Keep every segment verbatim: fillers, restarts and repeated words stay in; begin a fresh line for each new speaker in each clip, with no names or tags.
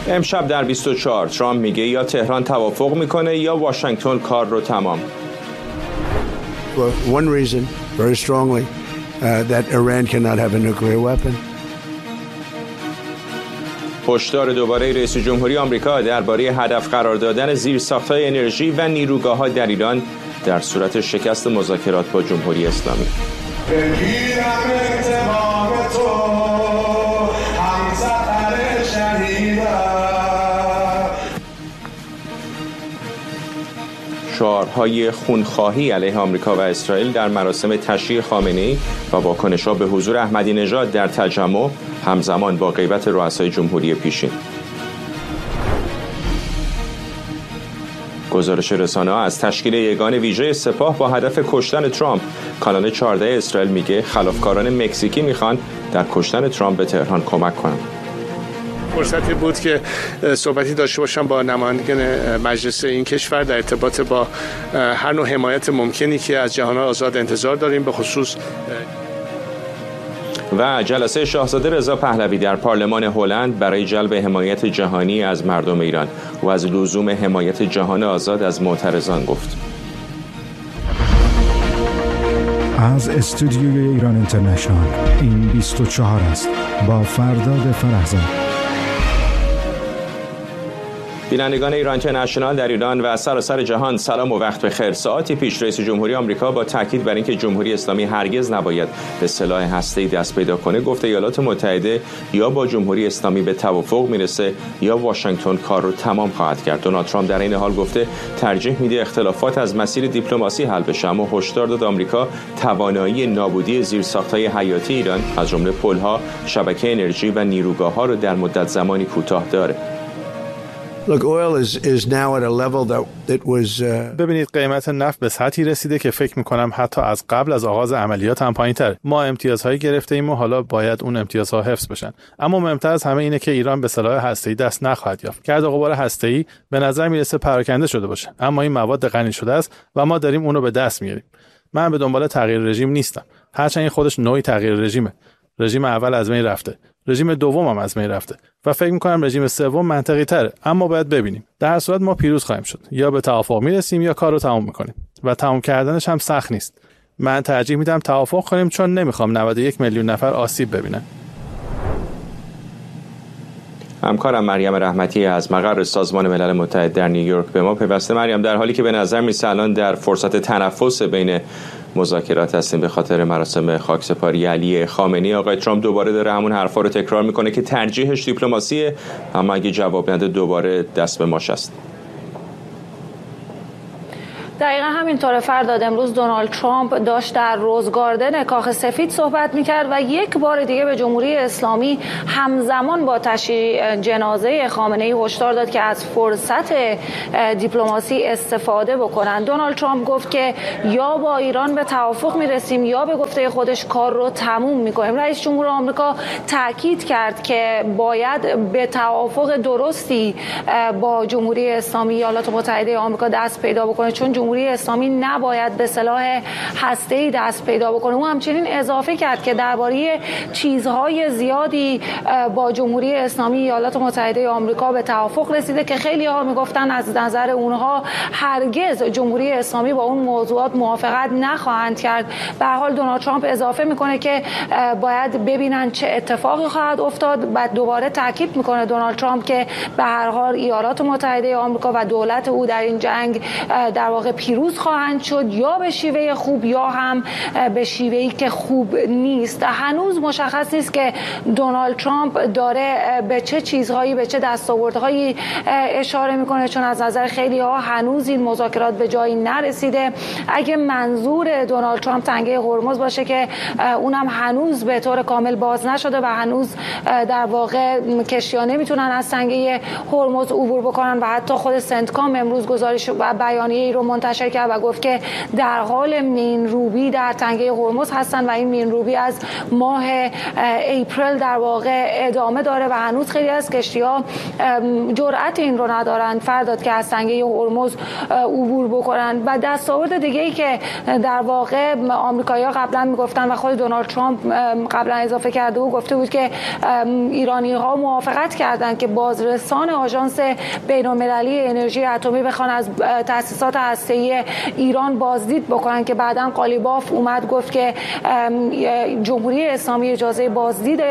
امشب در بیست و چهار ترامپ میگه یا تهران توافق میکنه یا واشنگتن کار رو تمام.
For one reason, very strongly, uh, that Iran cannot have a nuclear weapon.
هشدار دوباره رئیس جمهوری آمریکا درباره هدف قرار دادن زیرساخت‌های انرژی و نیروگاه‌ها در ایران در صورت شکست مذاکرات با جمهوری اسلامی. شعارهای خونخواهی علیه آمریکا و اسرائیل در مراسم تشییع خامنه‌ای و واکنش‌ها به حضور احمدی نژاد در تجمع همزمان با غیبت رؤسای جمهوری پیشین. گزارش رسانه‌ها از تشکیل یگان ویژه سپاه با هدف کشتن ترامپ. کانال چهارده اسرائیل میگه خلافکاران مکزیکی میخوان در کشتن ترامپ به تهران کمک کنند.
فرصتی بود که صحبتی داشته باشم با نمایندگان مجلس این کشور در ارتباط با هر نوع حمایت ممکنی که از جهان آزاد انتظار داریم، به خصوص
و جلسه شاهزاده رضا پهلوی در پارلمان هلند برای جلب حمایت جهانی از مردم ایران و از لزوم حمایت جهان آزاد از معترضان گفت.
از استودیوی ایران اینترنشنال این بیست و چهار است با فرداد فرهزاد.
بینندگان ایران اینترنشنال در ایران و سراسر جهان سلام و وقت بخیر. ساعتی پیش رئیس جمهوری آمریکا با تاکید بر اینکه جمهوری اسلامی هرگز نباید به سلاح هسته‌ای دست پیدا کنه گفت ایالات متحده یا با جمهوری اسلامی به توافق میرسه یا واشنگتن کار رو تمام خواهد کرد. دونالد ترامپ در این حال گفته ترجیح میده اختلافات از مسیر دیپلماسی حل بشه، اما هشدار داد آمریکا توانایی نابودی زیرساخت‌های حیاتی ایران از جمله پل‌ها، شبکه انرژی و نیروگاه‌ها رو در مدت زمانی کوتاه داره.
Look, oil is is now at a level that it was. Uh...
ببینید قیمت نفت به سطحی رسیده که فکر می‌کنم حتی از قبل از آغاز عملیات هم پایین‌تر. ما امتیازهایی گرفته ایم و حالا باید اون امتیازها حفظ بشن. اما مهمتر از همه اینه که ایران به سلاح هسته‌ای دست نخواهد یافت. گرد و غبار هسته‌ای به نظر میرسه پراکنده شده باشه، اما این مواد غنی شده است و ما داریم اون رو به دست میاریم. من به دنبال تغییر رژیم نیستم، هرچند این خودش نوعی تغییر رژیمه. رژیم اول از بین رفته، رژیم دوم هم از بین رفته و فکر می‌کنم رژیم سوم منطقی تره، اما باید ببینیم. در هر صورت ما پیروز خواهیم شد، یا به توافق میرسیم یا کار رو تمام می‌کنیم و تمام کردنش هم سخت نیست. من ترجیح میدم توافق کنیم چون نمی‌خوام نود و یک میلیون نفر آسیب ببینن.
همکارم مریم رحمتی از مقر سازمان ملل متحد در نیویورک به ما پیوسته. مریم، در حالی که به نظر میسه الان در فرصت تنفس بین مذاکرات هستیم به خاطر مراسم خاکسپاری علی خامنه‌ای، آقای ترامپ دوباره داره همون حرفا رو تکرار میکنه که ترجیحش دیپلماسیه، اما اگه جواب نده دوباره دست به ماش است.
دقیقا همینطوره فرداد. امروز دونالد ترامپ داشت در روز گاردن کاخ سفید صحبت میکرد و یک بار دیگه به جمهوری اسلامی همزمان با تشییع جنازه خامنه‌ای هشدار داد که از فرصت دیپلماسی استفاده بکنن. دونالد ترامپ گفت که یا با ایران به توافق میرسیم یا به گفته خودش کار رو تموم میکنیم. رئیس جمهور آمریکا تاکید کرد که باید به توافق درستی با جمهوری اسلامی ایالات متحده آمریکا دست پیدا بکنه، چون جمهوری اسلامی نباید به سلاح هسته‌ای دست پیدا بکنه. او همچنین اضافه کرد که درباره چیزهای زیادی با جمهوری اسلامی ایالات متحده آمریکا به توافق رسیده که خیلی ها میگفتن از نظر اونها هرگز جمهوری اسلامی با اون موضوعات موافقت نخواهند کرد. به هر حال دونالد ترامپ اضافه میکنه که باید ببینن چه اتفاقی خواهد افتاد. بعد دوباره تاکید میکنه دونالد ترامپ که به هر حال ایالات متحده آمریکا و دولت او در این جنگ در واقع پیروز خواهند شد، یا به شیوه خوب یا هم به شیوهی که خوب نیست. هنوز مشخص نیست که دونالد ترامپ داره به چه چیزهایی به چه دستاوردهایی اشاره میکنه، چون از نظر خیلی ها هنوز این مذاکرات به جایی نرسیده. اگه منظور دونالد ترامپ تنگه هرمز باشه که اونم هنوز به طور کامل باز نشده و هنوز در واقع کشتی‌ها نمیتونن از تنگه هرمز عبور بکنن و حتی خود سنتکام امروز گزارش و بیانیه‌ای رو منتشر کرد و گفت که در حال مین‌روبی در تنگه هرمز هستن و این مین‌روبی از ماه اپریل در واقع ادامه داره و هنوز خیلی از کشتی‌ها جرأت این رو ندارن فرداد که از تنگه هرمز عبور بکنن. و دستاورد دیگه‌ای که در واقع آمریکایی‌ها قبلا میگفتن و خود دونالد ترامپ قبلا اضافه کرده و گفته بود که ایرانی‌ها موافقت کردند که بازرسان آژانس بین‌المللی انرژی اتمی بخوان از تأسیسات هسته‌ای ایران بازدید بکنن، که بعداً قالیباف اومد گفت که جمهوری اسلامی اجازه بازدید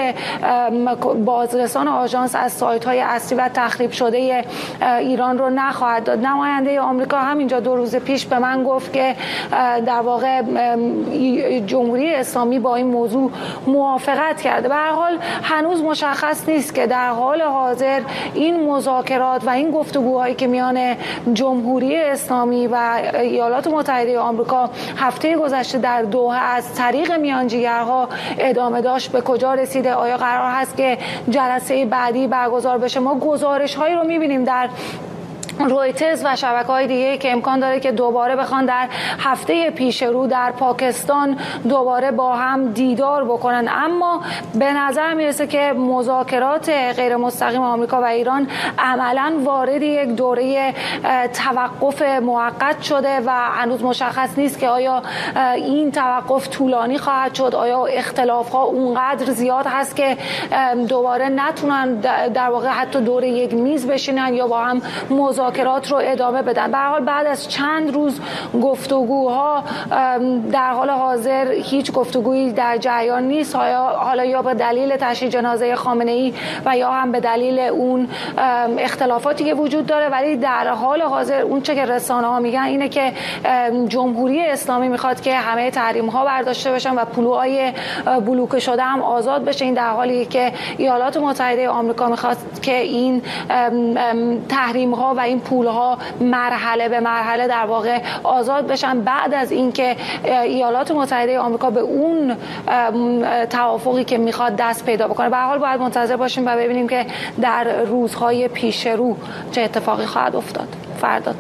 بازرسان آژانس از سایت‌های اصلی و تخریب شده ایران رو نخواهد داد. نماینده آمریکا همینجا دو روز پیش به من گفت که در واقع جمهوری اسلامی با این موضوع موافقت کرده. به هر حال هنوز مشخص نیست که در حال حاضر این مذاکرات و این گفتگوهایی که میان جمهوری اسلامی و ایالات متحده آمریکا هفته گذشته در دوحه از طریق میانجیگرها ادامه داشت به کجا رسیده. آیا قرار هست که جلسه بعدی برگزار بشه؟ ما گزارش‌هایی رو می‌بینیم در رویترز و شبکه‌های دیگه که امکان داره که دوباره بخوان در هفته پیش رو در پاکستان دوباره با هم دیدار بکنن، اما به نظر میرسه که مذاکرات غیر مستقیم آمریکا و ایران عملاً وارد یک دوره توقف موقت شده و هنوز مشخص نیست که آیا این توقف طولانی خواهد شد، آیا اختلاف‌ها اونقدر زیاد هست که دوباره نتونن در واقع حتی دور یک میز بشینن یا با هم مذاکرات مذاکرات رو ادامه بدن. به هر حال بعد از چند روز گفتگوها در حال حاضر هیچ گفتگویی در جریان نیست، حالا یا به دلیل تشییع جنازه خامنه‌ای و یا هم به دلیل اون اختلافاتی که وجود داره. ولی در حال حاضر اون چه که رسانه‌ها میگن اینه که جمهوری اسلامی میخواد که همه تحریم‌ها برداشته بشن و پولهای بلوکه شده هم آزاد بشه. این در حالی که ایالات متحده آمریکا میخواد که این تحریم‌ها و این پولها مرحله به مرحله در واقع آزاد بشن بعد از اینکه ایالات متحده آمریکا به اون توافقی که میخواد دست پیدا بکنه. به هر حال باید منتظر باشیم و ببینیم که در روزهای پیش رو چه اتفاقی خواهد افتاد. فرداد.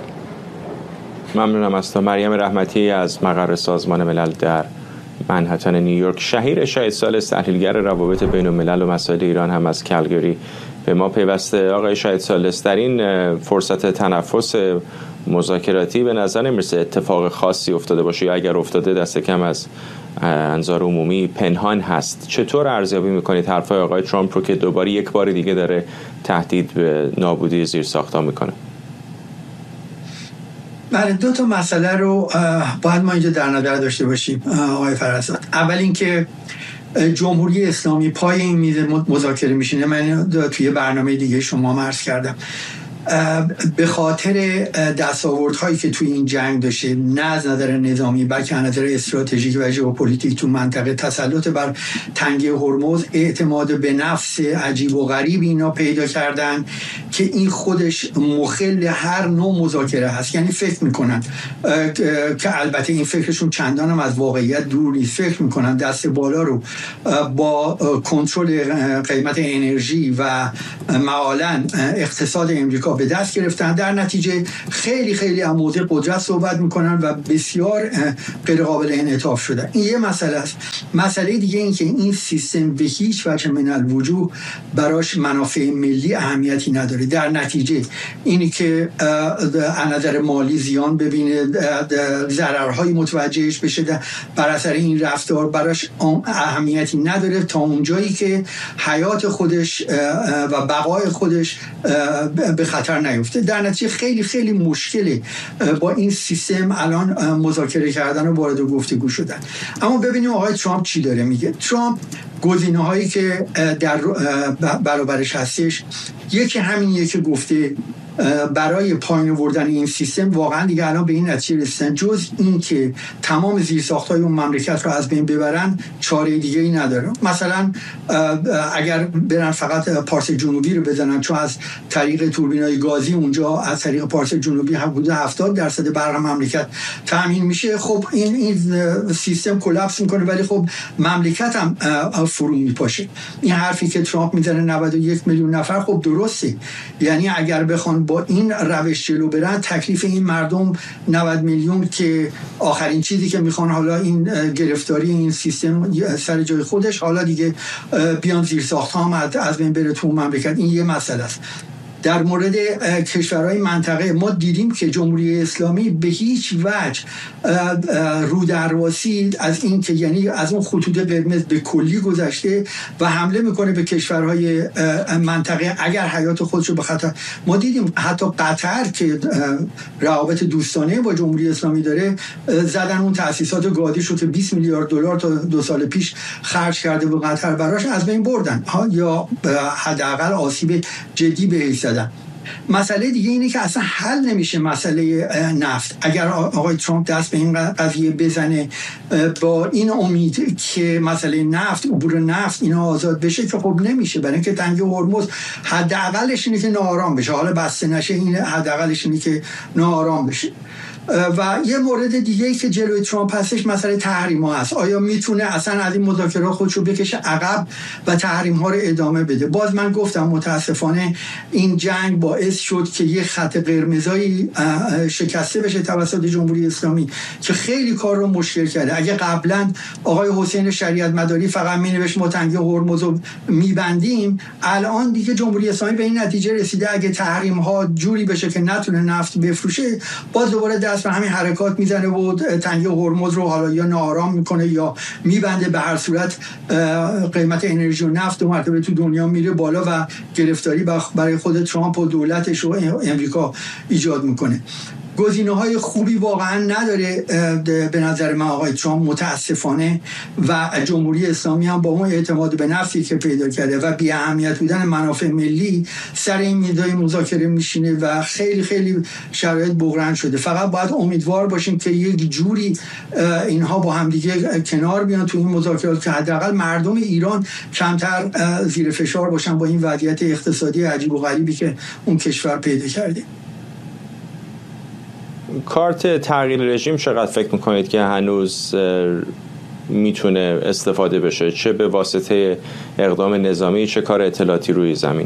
ممنونم از تو مریم رحمتی از مقر سازمان ملل در منهتن نیویورک. شهیر شاهد سالس تحلیلگر روابط بین الملل و مسائل ایران هم از کلگری به ما پیوسته. آقای شاهد سالس، در این فرصت تنفس مذاکراتی به نظر نمیرسه اتفاق خاصی افتاده باشه، یا اگر افتاده دست کم از انظار عمومی پنهان هست. چطور ارزیابی میکنید حرفای آقای ترامپ رو که دوباره یک بار دیگه داره تهدید به نابودی زیرساخت‌ها میکنه؟
بله، دو تا مسئله رو باید ما اینجا در نظر داشته باشیم آقای فرزاد. اول اینکه جمهوری اسلامی پای این میز مذاکره میشینه. من توی برنامه دیگه شما عرض کردم به خاطر دستاوردهایی که توی این جنگ داشته، نه از نظر نظامی بلکه از نظر استراتژیک و ژئوپلیتیک تو منطقه، تسلط بر تنگه هرمز، اعتماد به نفس عجیب و غریب اینا پیدا کردن که این خودش مخل هر نوع مذاکره هست. یعنی فکر میکنن که البته این فکرشون چندان هم از واقعیت دور نیست، فکر میکنن دست بالا رو با کنترل قیمت انرژی و معالاً اقتصاد امریکا به دست گرفتن. در نتیجه خیلی خیلی از موضع قدرت صحبت میکنن و بسیار غیر قابل انعطاف شدن. این یه مسئله است. مسئله دیگه این که این سیستم به هیچ وجه من الوجوه براش منافع ملی اهمیتی نداره. در نتیجه اینی که از نظر مالی زیان ببینه، ضررهایی متوجهش بشه بر اثر این رفتار، براش اهمیتی نداره تا اونجایی که حیات خودش و بقای خودش به خطر نیفته. در نتیجه خیلی خیلی مشکله با این سیستم الان مذاکره کردن و وارد گفتگو شدن. اما ببینیم آقای ترامپ چی داره میگه. ترامپ گزینه‌هایی که در برابرش هستش، یکی همینیه که گفته برای پایین آوردن این سیستم واقعا دیگه الان به این نتیجه رسیدن جز این که تمام زیرساخت‌های اون مملکت رو از بین ببرن چاره دیگه ای نداره. مثلا اگر برن فقط پارس جنوبی رو بزنن، چون از طریق توربینای گازی اونجا از طریق پارس جنوبی حدود هفتاد درصد برق مملکت تامین میشه، خب این این سیستم کلاپس میکنه، ولی خب مملکت هم فرو میپاشه. این حرفی که ترامپ میزنه نود و یک میلیون نفر، خب درسته. یعنی اگر بخوان با این روش جلو برن تکلیف این مردم نود میلیون که آخرین چیزی که میخوان حالا این گرفتاری این سیستم سر جای خودش، حالا دیگه بیان زیر ساخت هم از بین بره تو مملکت، این یه مسئله است. در مورد کشورهای منطقه ما دیدیم که جمهوری اسلامی به هیچ وجه رودرواسی از این که یعنی از اون خطوط قرمز به کلی گذشته و حمله میکنه به کشورهای منطقه اگر حیات خودشو به خطر. ما دیدیم حتی قطر که روابط دوستانه با جمهوری اسلامی داره زدن اون تأسیسات گازیشو که بیست میلیارد دلار تا دو سال پیش خرج کرده به قطر براش از بین بردن یا حداقل آسیب جدی بهش زدن. مسئله دیگه اینه که اصلا حل نمیشه مسئله نفت. اگر آقای ترامپ دست به این قضیه بزنه با این امید که مسئله نفت، عبور نفت اینا آزاد بشه، که خب نمیشه، برای اینکه تنگه هرمز حداقلش اینه که ناآرام بشه. حالا بسته نشه، این حداقلش اینه که ناآرام بشه. و یه مورد دیگه ای که جلوی ترامپ هستش مسئله تحریم ها هست. آیا میتونه اصلا از این مذاکرات خودشو بکشه عقب و تحریم ها رو ادامه بده؟ باز من گفتم متاسفانه این جنگ باعث شد که یه خط قرمزایی شکسته بشه توسط جمهوری اسلامی که خیلی کار رو مشکل کرده. اگه قبلا آقای حسین شریعت مداری فقط مینوشت ما تنگه هرمز رو میبندیم، الان دیگه جمهوری اسلامی به این نتیجه رسیده اگه تحریم ها جوری بشه که نتونه نفت بفروشه، باز دوباره دست به همین حرکات میزنه و تنگه هرمز رو حالا یا ناآرام میکنه یا میبنده. به هر صورت قیمت انرژی و نفت دو مرتبه تو دنیا میره بالا و گرفتاری برای خود ترامپ و دولتش و امریکا ایجاد میکنه. گزینه‌های خوبی واقعا نداره به نظر من آقای ترامپ متاسفانه، و جمهوری اسلامی هم با اون اعتماد به نفسی که پیدا کرده و بی اهمیت بودن منافع ملی سر این میزای مذاکره میشینه و خیلی خیلی شرایط بحران شده. فقط باید امیدوار باشیم که یک جوری اینها با هم دیگه کنار بیان تو این مذاکرات که حداقل مردم ایران کمتر زیر فشار باشن با این وضعیت اقتصادی عجیب و غریبی که اون کشور پیدا کرده.
کارت تغییر رژیم چقدر فکر میکنید که هنوز میتونه استفاده بشه، چه به واسطه اقدام نظامی چه کار اطلاعاتی روی زمین؟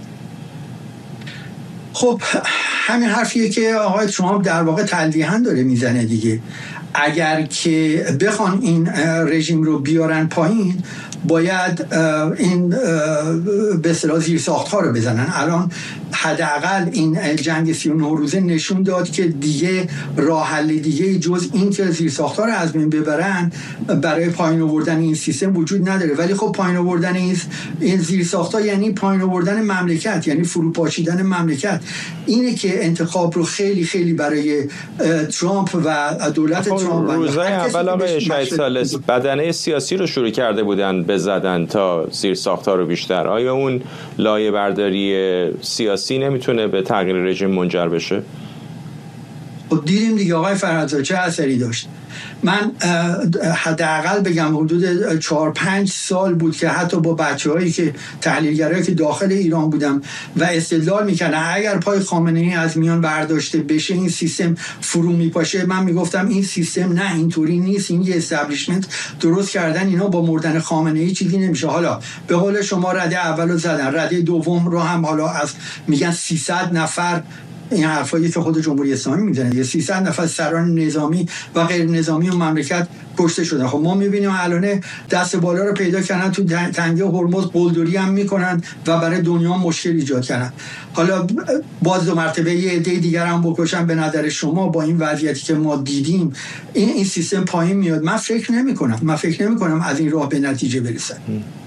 خب همین حرفیه که آقای ترامپ در واقع تلویحاً داره میزنه دیگه. اگر که بخوان این رژیم رو بیارن پایین، باید این به اصطلاح زیرساخت‌ها رو بزنن. الان حداقل این جنگ سی و نه روزه نشون داد که دیگه راه حل دیگه جز این که زیرساخت‌ها رو از بین ببرن برای پایین آوردن این سیستم وجود نداره. ولی خب پایین آوردن این این زیرساخت‌ها یعنی پایین آوردن مملکت، یعنی فروپاشیدن مملکت. اینه که انتخاب رو خیلی خیلی برای ترامپ و دولت ترامپ
روزهای اول آقای شهید ثالث بدنه سیاسی رو شروع کرده بودن بزدن تا زیرساخت‌ها رو بیشتر. آیا اون لایه برداری سیاسی نمیتونه به تغییر رژیم منجر بشه؟
خب دیدیم دیگه آقای فرهادزاده چه اثری داشت. من حداقل بگم حدود چهار پنج سال بود که حتی با بچه‌هایی که تحلیلگرایی که داخل ایران بودم و استدلال میکنن اگر پای خامنه‌ای از میان برداشته بشه این سیستم فرو میپاشه، من میگفتم این سیستم نه اینطوری نیست، این یه استبلیشمنت درست کردن، اینا با مردن خامنه‌ای چیزی نمیشه. حالا به قول شما رده اولو زدن، رده دوم رو هم حالا از میگن سیصد نفر، این حرفایی که خود جمهوری اسلامی میزنه، یه سیصد نفر سران نظامی و غیر نظامی و مملکت کشته شدن. خب ما میبینیم الان دست بالا رو پیدا کردن، تو تنگه هرمز قلدری هم میکنن و برای دنیا مشکل ایجاد کردن. حالا باز دو مرتبه یه عده دیگر هم بکشن، به نظر شما با این وضعیتی که ما دیدیم این این سیستم پایین میاد؟ من فکر نمی کنم من فکر نمی کنم از این راه به نتیجه برسن.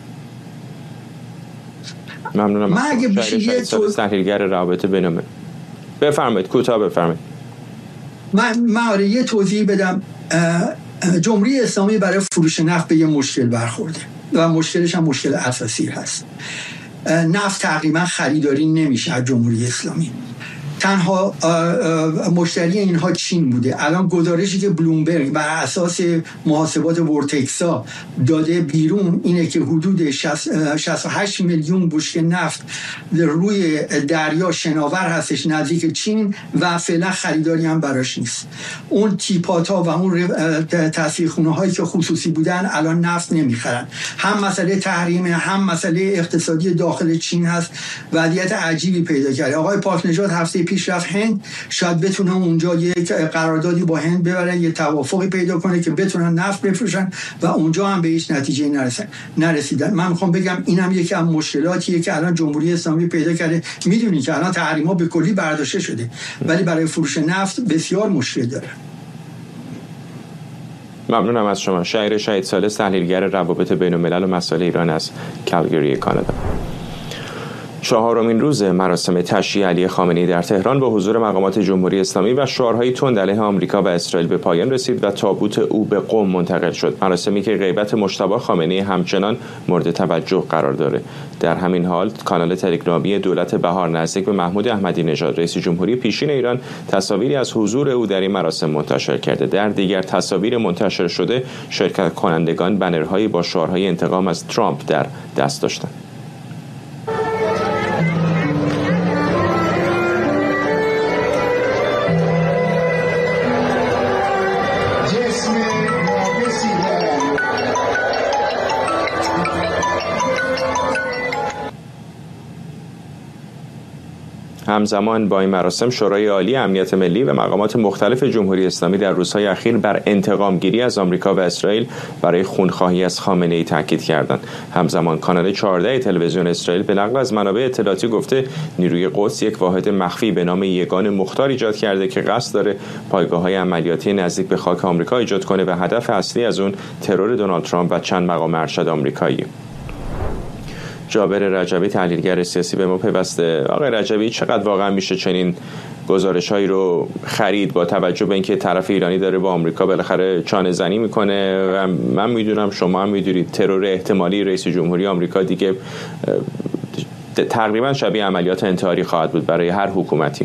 ممنونم.
من اگه بشه یه تو...
تحلیلگر رابطه بین‌المللی بفرمایید، کوتاه بفرمایید. من
من یه توضیح بدم. جمهوری اسلامی برای فروش نفت به یه مشکل برخورده و مشکلش هم مشکل اساسی هست. نفت تقریبا خریداری نمیشه از جمهوری اسلامی. تنها مشتری اینها چین بوده. الان گزارشی که بلومبرگ بر اساس محاسبات ورتکسا داده بیرون اینه که حدود شصت و هشت میلیون بشکه نفت روی دریا شناور هستش نزدیک چین و فعلا خریداری هم براش نیست. اون تیپاتا و اون تصفیه‌خونه هایی که خصوصی بودن الان نفت نمیخرن. هم مسئله تحریم هم مسئله اقتصادی داخل چین هست. وضعیت عجیبی پیدا کرده. آقای پاک نژاد هفته پیشرفت هند شاید بتونه اونجا یک قراردادی با هند ببرن، یه توافقی پیدا کنه که بتونن نفت بفروشن و اونجا هم به هیچ نتیجه نرسن نرسیدن. من میخوام بگم این هم یکی از مشکلاتیه که الان جمهوری اسلامی پیدا کرده. میدونی که الان تحریم‌ها به کلی برداشته شده ولی برای فروش نفت بسیار مشکل داره.
ممنونم از شما. شهیر شهید ثالث، تحلیلگر روابط بین الملل و مسائل ایران از کالگری کانادا. چهارمین روز مراسم تشییع علی خامنه‌ای در تهران با حضور مقامات جمهوری اسلامی و شعارهای تند علیه آمریکا و اسرائیل به پایان رسید و تابوت او به قم منتقل شد. مراسمی که غیبت مجتبی خامنه‌ای همچنان مورد توجه قرار داره. در همین حال کانال تلگرامی دولت بهار نزدیک به محمود احمدی نژاد رئیس جمهوری پیشین ایران تصاویری از حضور او در این مراسم منتشر کرده. در دیگر تصاویر منتشر شده شرکت کنندگان بنرهایی با شعارهای انتقام از ترامپ در دست داشتند. همزمان با این مراسم شورای عالی امنیت ملی و مقامات مختلف جمهوری اسلامی در روزهای اخیر بر انتقام گیری از آمریکا و اسرائیل برای خونخواهی از خامنه‌ای تاکید کردند. همزمان کانال چهارده تلویزیون اسرائیل به نقل از منابع اطلاعاتی گفته نیروی قدس یک واحد مخفی به نام یگان مختار ایجاد کرده که قصد داره پایگاه‌های عملیاتی نزدیک به خاک آمریکا ایجاد کنه و هدف اصلی از اون ترور دونالد ترامپ و چند مقام ارشد آمریکایی. جابر رجبی، تحلیلگر سیاسی، به ما پیوسته. آقای رجبی، چقدر واقعا میشه چنین گزارش‌هایی رو خرید با توجه به اینکه طرف ایرانی داره با آمریکا بالاخره چانه زنی میکنه و من میدونم شما هم میدونید ترور احتمالی رئیس جمهوری آمریکا دیگه تقریبا شبیه عملیات انتحاری خواهد بود برای هر حکومتی.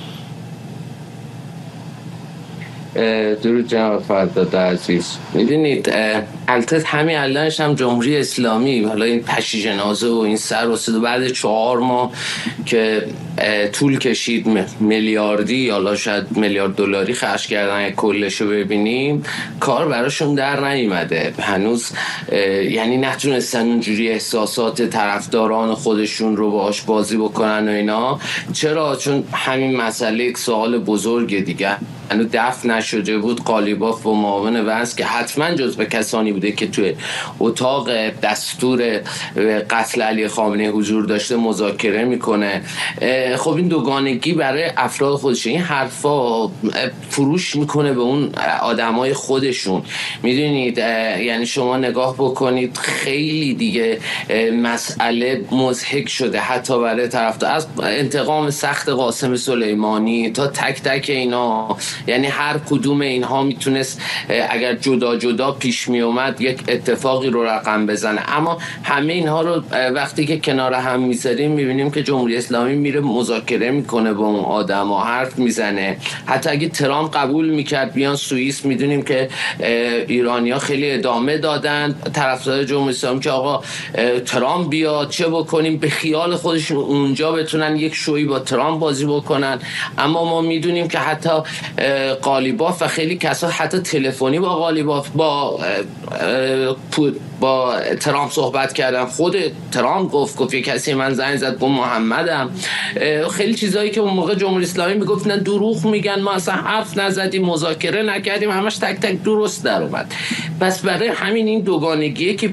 درود جناب فرداد عزیز. میدونید البته همین الانش هم جمهوری اسلامی حالا این پشی جنازه و این سر و صدا بعد چهار ماه که طول کشید میلیاردی حالا شاید میلیارد دلاری خرج کردن کلشو ببینیم کار براشون در نیامده هنوز، یعنی نتونستن اونجوری احساسات طرفداران خودشون رو باهاش بازی بکنن و اینا. چرا؟ چون همین مسئله یک سوال بزرگه دیگه، هنوز دفن نشده بود. قالیباف و معاون وزیر که حتما جزو کسانی بوده که توی اتاق دستور قتل علی خامنه‌ای حضور داشته مذاکره میکنه. خب این دوگانگی برای افراد خودشه، این حرفا فروش میکنه به اون آدمای خودشون. میدونید یعنی شما نگاه بکنید خیلی دیگه مسئله مضحک شده حتی برای طرفدار، از انتقام سخت قاسم سلیمانی تا تک تک اینا، یعنی هر کدوم اینها میتونست اگر جدا جدا پیش می اومد یک اتفاقی رو رقم بزنه. اما همه اینها رو وقتی که کنار هم میذاریم میبینیم که جمهوری اسلامی میره مذاکره میکنه با اون آدما، حرف میزنه. حتی اگه ترامپ قبول میکرد بیان سوئیس، میدونیم که ایرانی‌ها خیلی ادامه دادن طرفدار جمهوری اسلامی که آقا ترامپ بیاد چه بکنیم، به خیال خودشون اونجا بتونن یک شوی با ترامپ بازی بکنن. اما ما میدونیم که حتی قالیباف و خیلی کسا حتی تلفنی با قالیباف با با ترامپ صحبت کردن. خود ترامپ گفت گفت یک کسی من زنگ زد گفت محمدم. خیلی چیزایی که اون موقع جمهوری اسلامی میگفت نه دروغ میگن، ما اصلا حرف نزدیم مذاکره نکردیم، همش تک تک درست در اومد. بس برای همین این دوگانگیه که